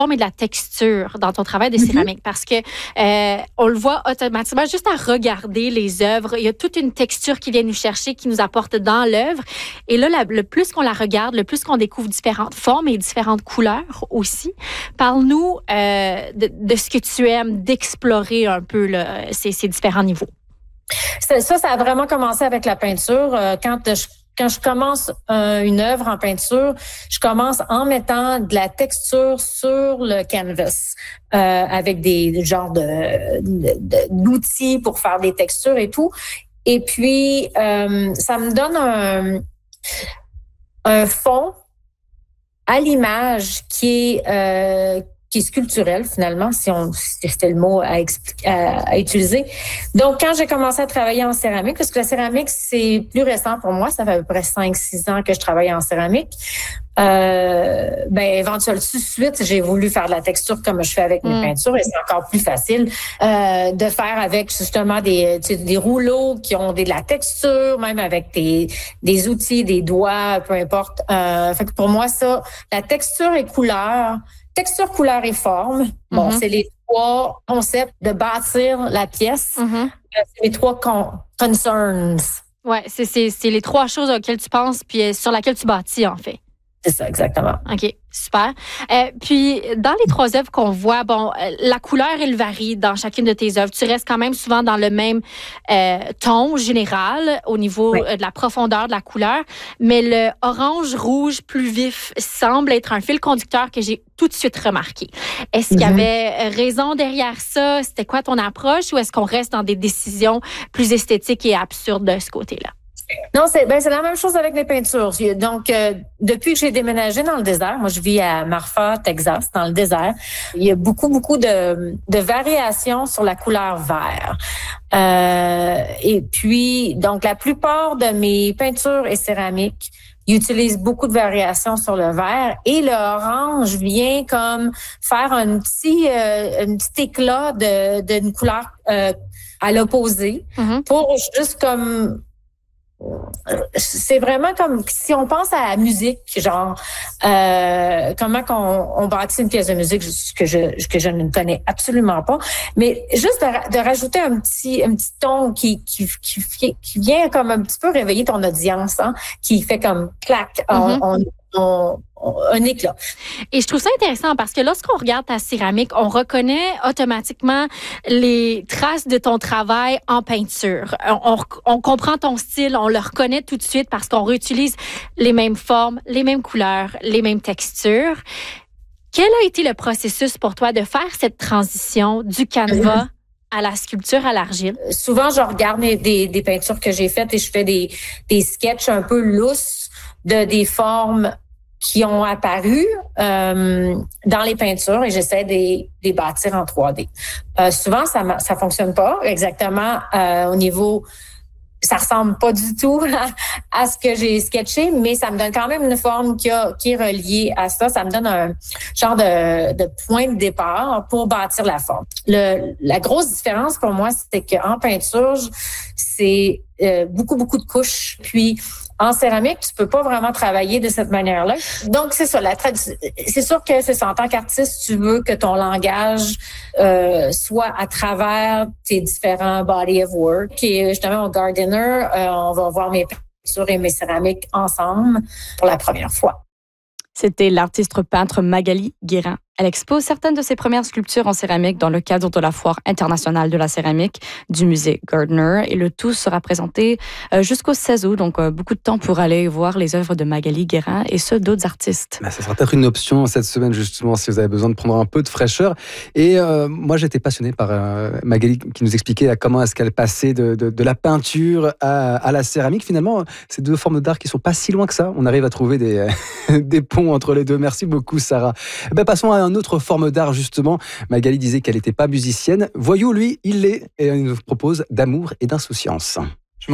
et de la texture dans ton travail de céramique parce que on le voit automatiquement juste à regarder les œuvres. Il y a toute une texture qui vient nous chercher, qui nous apporte dans l'œuvre. Et là, le plus qu'on la regarde, le plus qu'on découvre différentes formes et différentes couleurs aussi. Parle-nous de ce que tu aimes, d'explorer un peu là, ces différents niveaux. Ça a vraiment commencé avec la peinture. Quand je commence une œuvre en peinture, je commence en mettant de la texture sur le canvas avec des genres d'outils pour faire des textures et tout. Et puis, ça me donne un fond à l'image qui est sculpturel finalement, si c'était le mot à utiliser. Donc, quand j'ai commencé à travailler en céramique, parce que la céramique, c'est plus récent pour moi, ça fait à peu près 5-6 ans que je travaille en céramique, éventuellement, tout de suite, j'ai voulu faire de la texture comme je fais avec mes peintures et c'est encore plus facile de faire avec justement des rouleaux qui ont de la texture, même avec des outils, des doigts, peu importe. Fait que pour moi, ça, la texture et couleur, et forme. Bon, c'est les trois concepts de bâtir la pièce. C'est les trois concerns. Ouais, c'est les trois choses auxquelles tu penses puis sur laquelle tu bâtis, en fait. C'est ça, exactement. OK, super. Puis, dans les trois œuvres qu'on voit, la couleur, elle varie dans chacune de tes œuvres. Tu restes quand même souvent dans le même ton général au niveau de la profondeur de la couleur, mais le orange-rouge plus vif semble être un fil conducteur que j'ai tout de suite remarqué. Est-ce qu'il y avait raison derrière ça? C'était quoi ton approche ou est-ce qu'on reste dans des décisions plus esthétiques et absurdes de ce côté-là? Non, c'est la même chose avec les peintures. Donc, depuis que j'ai déménagé dans le désert, moi je vis à Marfa, Texas, dans le désert, il y a beaucoup de variations sur la couleur vert. Et puis, donc la plupart de mes peintures et céramiques utilisent beaucoup de variations sur le vert et le orange vient comme faire un petit éclat d'une couleur à l'opposé pour juste comme c'est vraiment comme si on pense à la musique, genre comment qu'on bâtit une pièce de musique que je ne connais absolument pas, mais juste de rajouter un petit ton qui vient comme un petit peu réveiller ton audience, hein, qui fait comme clac, un éclat. Et je trouve ça intéressant parce que lorsqu'on regarde ta céramique, on reconnaît automatiquement les traces de ton travail en peinture. On comprend ton style, on le reconnaît tout de suite parce qu'on réutilise les mêmes formes, les mêmes couleurs, les mêmes textures. Quel a été le processus pour toi de faire cette transition du canevas à la sculpture à l'argile? Souvent, je regarde des peintures que j'ai faites et je fais des sketchs un peu lousses de des formes qui ont apparu dans les peintures et j'essaie de les bâtir en 3D. Souvent, ça fonctionne pas exactement au niveau... Ça ressemble pas du tout à ce que j'ai sketché, mais ça me donne quand même une forme qui est reliée à ça. Ça me donne un genre de point de départ pour bâtir la forme. La grosse différence pour moi, c'est qu'en peinture, c'est beaucoup de couches. Puis en céramique, tu peux pas vraiment travailler de cette manière-là. Donc, c'est ça. C'est sûr que c'est ça. En tant qu'artiste, tu veux que ton langage soit à travers tes différents body of work. Et justement, au Gardiner, on va voir mes peintures et mes céramiques ensemble pour la première fois. C'était l'artiste peintre Magali Guérin. Elle expose certaines de ses premières sculptures en céramique dans le cadre de la Foire internationale de la céramique du musée Gardiner. Et le tout sera présenté jusqu'au 16 août, donc beaucoup de temps pour aller voir les œuvres de Magali Guérin et ceux d'autres artistes. Ça sera peut-être une option cette semaine, justement, si vous avez besoin de prendre un peu de fraîcheur. Et moi, j'étais passionné par Magali qui nous expliquait comment est-ce qu'elle passait de la peinture à la céramique. Finalement, ces deux formes d'art qui ne sont pas si loin que ça. On arrive à trouver des ponts entre les deux. Merci beaucoup, Sarah. Passons à une autre forme d'art, justement. Magali disait qu'elle n'était pas musicienne. Voyou, lui, il l'est. Et il nous propose d'amour et d'insouciance.